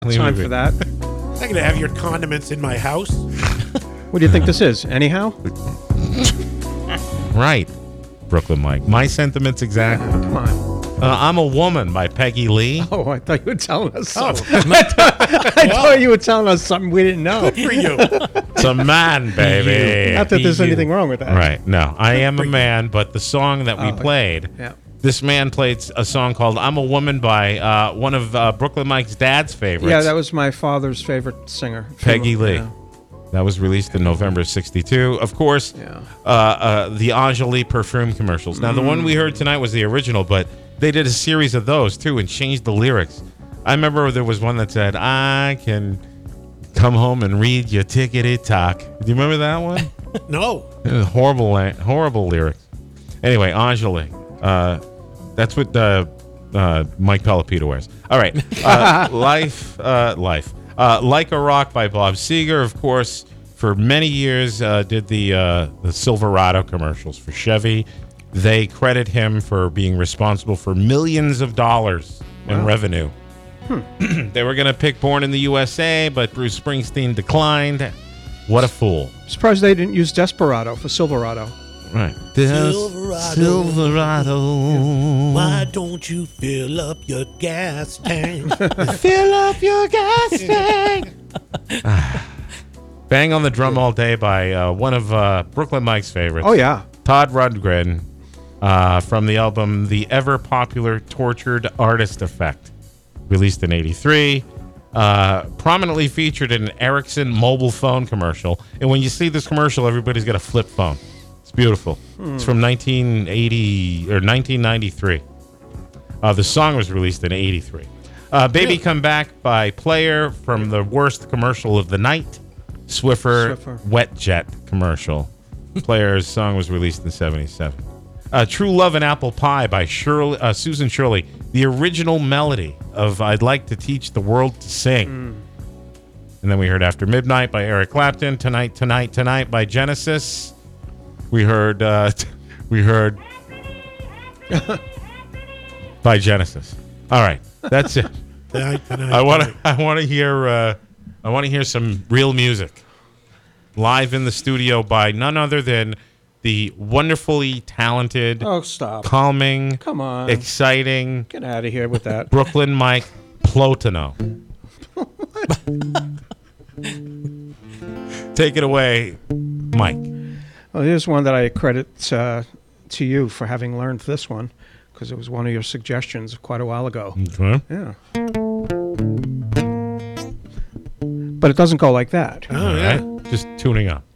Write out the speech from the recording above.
Time for that. I'm not going to have your condiments in my house. What do you think this is? Anyhow? Right, Brooklyn Mike. My sentiments exactly. Come on. I'm a Woman by Peggy Lee. Oh, I thought you were telling us something. I thought you were telling us something we didn't know. For you. It's a man, baby. Not that there's anything wrong with that. Right. No, I am a man, but the song that we played, Yeah. this man played a song called I'm a Woman by one of Brooklyn Mike's dad's favorites. Yeah, that was my father's favorite singer. Peggy Lee. Yeah. That was released in November of 62. Of course, the Angeli perfume commercials. Now, the one we heard tonight was the original, but they did a series of those, too, and changed the lyrics. I remember there was one that said, I can come home and read your tickety-tock. Do you remember that one? No. It was horrible lyrics. Anyway, Angeli. That's what Mike Pelopito wears. All right. Life. Like a Rock by Bob Seger, of course, for many years did the Silverado commercials for Chevy. They credit him for being responsible for millions of dollars in revenue. They were going to pick Born in the USA, but Bruce Springsteen declined. What a fool. Surprised they didn't use Desperado for Silverado. Right. Silverado. Why don't you fill up your gas tank? Fill up your gas tank. Bang on the Drum All Day by one of Brooklyn Mike's favorites. Oh, yeah. Todd Rundgren from the album The Ever Popular Tortured Artist Effect, released in 1983. Prominently featured in an Ericsson mobile phone commercial. And when you see this commercial, everybody's got a flip phone. It's beautiful. It's from 1980 or 1993. The song was released in 1983. Baby Come Back by Player from the worst commercial of the night, Swiffer. Wet Jet commercial. Player's song was released in 1977. True Love and Apple Pie by Susan Shirley, the original melody of I'd Like to Teach the World to Sing. And then we heard After Midnight by Eric Clapton, Tonight by Genesis. We heard by Genesis. All right, that's it. I want to hear some real music live in the studio by none other than the wonderfully talented, calming, Come on, exciting, get out of here with that, Brooklyn Mike Plotino. Take it away, Mike. Well, here's one that I credit to you for having learned this one, because it was one of your suggestions quite a while ago. Okay. Yeah. But it doesn't go like that. All right. Just tuning up.